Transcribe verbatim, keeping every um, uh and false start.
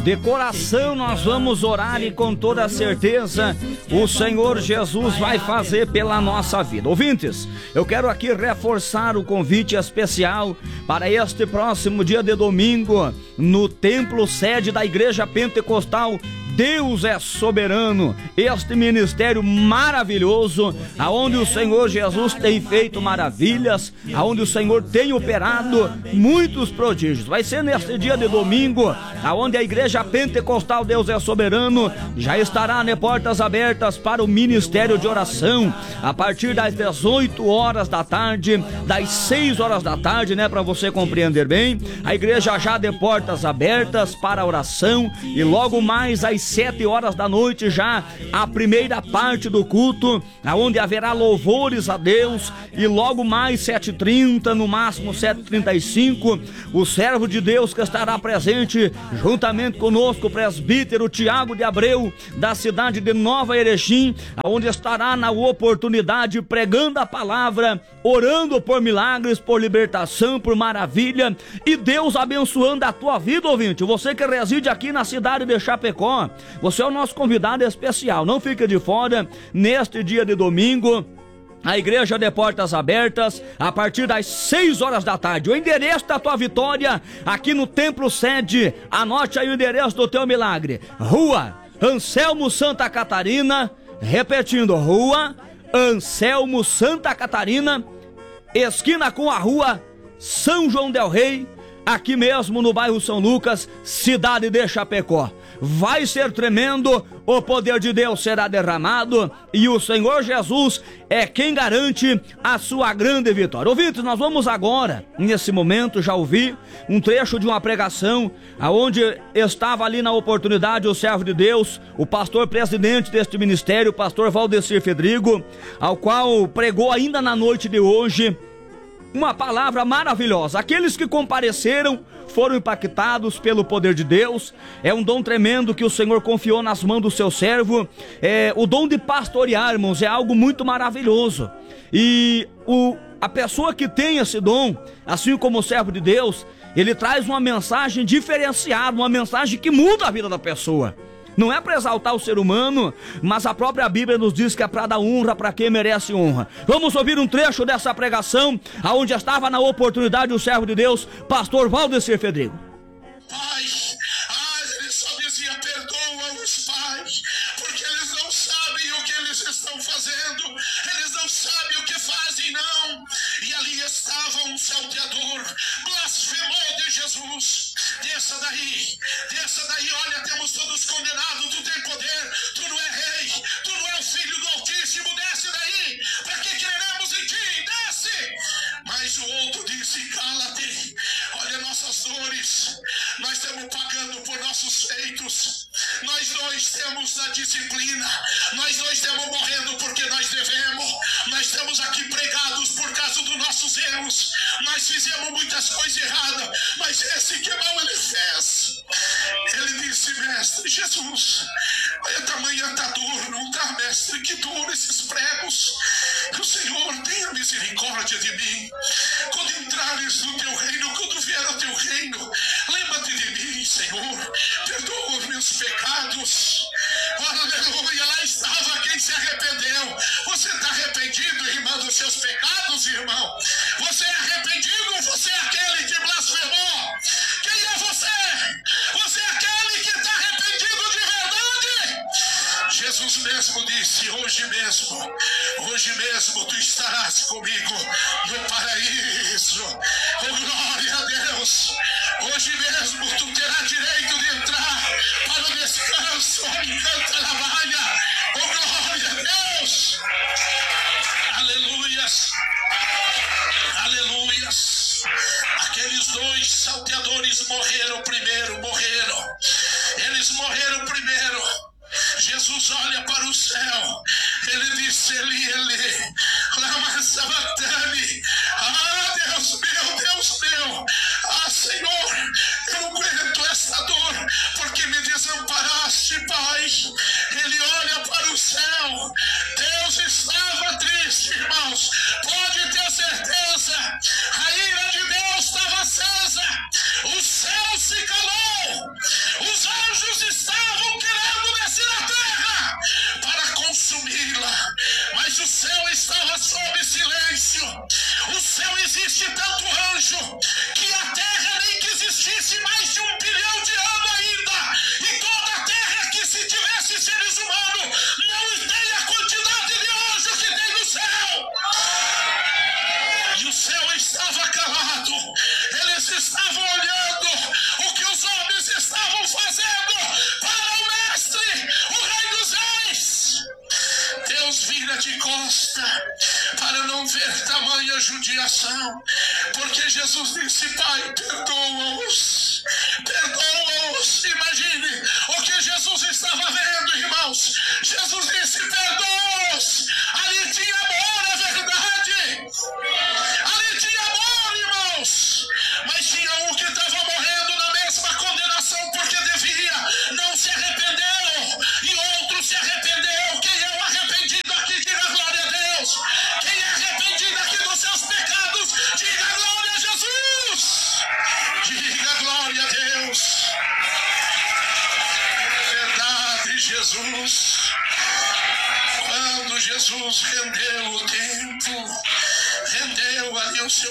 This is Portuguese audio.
De coração nós vamos orar e com toda certeza o Senhor Jesus vai fazer pela nossa vida. Ouvintes, eu quero aqui reforçar o convite especial para este próximo dia de domingo no templo sede da Igreja Pentecostal Deus é Soberano, este ministério maravilhoso, aonde o Senhor Jesus tem feito maravilhas, aonde o Senhor tem operado muitos prodígios. Vai ser neste dia de domingo, aonde a Igreja Pentecostal Deus é Soberano já estará de portas abertas para o ministério de oração, a partir das dezoito horas da tarde, das seis horas da tarde, né, para você compreender bem. A igreja já de portas abertas para a oração, e logo mais às sete horas da noite já a primeira parte do culto, aonde haverá louvores a Deus, e logo mais sete e trinta, no máximo sete e trinta e cinco, o servo de Deus que estará presente juntamente conosco, o presbítero Tiago de Abreu, da cidade de Nova Erechim, aonde estará na oportunidade pregando a palavra, orando por milagres, por libertação, por maravilha, e Deus abençoando a tua vida, ouvinte. Você que reside aqui na cidade de Chapecó, você é o nosso convidado especial. Não fique de fora neste dia de domingo. A igreja de portas abertas a partir das seis horas da tarde. O endereço da tua vitória aqui no templo sede, anote aí o endereço do teu milagre: Rua Anselmo Santa Catarina, repetindo, Rua Anselmo Santa Catarina, esquina com a Rua São João del Rei, aqui mesmo no bairro São Lucas, cidade de Chapecó. Vai ser tremendo, o poder de Deus será derramado e o Senhor Jesus é quem garante a sua grande vitória. Ouvintes, nós vamos agora, nesse momento, já ouvi um trecho de uma pregação, aonde estava ali na oportunidade o servo de Deus, o pastor presidente deste ministério, o pastor Valdecir Fedrigo, ao qual pregou ainda na noite de hoje uma palavra maravilhosa. Aqueles que compareceram foram impactados pelo poder de Deus. É um dom tremendo que o Senhor confiou nas mãos do seu servo. É, o dom de pastorear, irmãos, é algo muito maravilhoso. E o, a pessoa que tem esse dom, assim como o servo de Deus, ele traz uma mensagem diferenciada, uma mensagem que muda a vida da pessoa. Não é para exaltar o ser humano, mas a própria Bíblia nos diz que é para dar honra para quem merece honra. Vamos ouvir um trecho dessa pregação, aonde estava na oportunidade o servo de Deus, pastor Valdecir Fedrigo. Pai, ah, ele só dizia: perdoa os pais, porque eles não sabem o que eles estão fazendo, eles não sabem o que fazem, não. E ali estava um salteador, blasfemou de Jesus. Desça daí, desça daí, olha, temos todos condenados, tu tem poder, tu não é rei, tu não é o filho do Altíssimo, desce daí, para que creremos em ti, desce. Mas o outro disse: cala-te, olha nossas dores, nós estamos pagando por nossos feitos, nós dois temos a disciplina, nós dois estamos morrendo porque nós devemos, nós estamos aqui pregados por causa dos nossos erros, nós fizemos muitas coisas erradas, mas esse que mal ele fez. Ele disse: mestre Jesus, olha, tamanha tá dor, não tá, mestre, que dor esses pregos. O Senhor tenha misericórdia de mim. Quando entrares no teu reino, quando vier ao teu reino, lembra-te de mim, Senhor, perdoa os meus pecados. Aleluia, lá estava quem se arrependeu. Você está arrependido, irmão, dos seus pecados, irmão? Você é arrependido ou você é aquele que blasfemou? Quem é você? Você é aquele que está arrependido de verdade? Jesus mesmo disse: hoje mesmo, hoje mesmo tu estarás comigo no paraíso. Oh, glória a Deus! Hoje mesmo tu terás direito de entrar para o descanso. Canta na valha. Oh, glória a Deus! Aleluias! Aleluias! Aqueles dois salteadores morreram primeiro, morreram. Eles morreram primeiro. Jesus olha para o céu, ele disse: Eli, Eli, lama sabachthani. Ah, Deus meu, Deus meu, ah, Senhor, eu não aguento essa dor, porque me desamparaste, Pai. Ele olha para o céu, Deus estava triste, irmãos, pode ter certeza, a ira de Deus estava acesa, o céu se calou, os anjos existe tanto anjo que a terra nem que existisse mais de um bilhão de anos ainda, e toda a terra que se tivesse seres humanos não tem a quantidade de anjo que tem no céu. E o céu estava calado, eles estavam olhando o que os homens estavam fazendo para o mestre, o Rei dos Reis. Deus vira de costa para não ver tamanha judiação, porque Jesus disse: Pai, perdoa-os, perdoa-os. Imagine o que Jesus estava vendo, irmãos. Jesus disse: perdoa-os. Ali tinha amor, é verdade. Ali tinha amor, irmãos. Mas tinha um que estava morrendo na mesma condenação porque devia, não se arrependeu, e outro se arrependeu. Quem é o arrependido aqui, diga glória a Deus. Quem é arrependido aqui dos seus pecados, diga glória a Jesus. Diga glória a Deus. Verdade, Jesus. Quando Jesus rendeu o tempo, rendeu ali o seu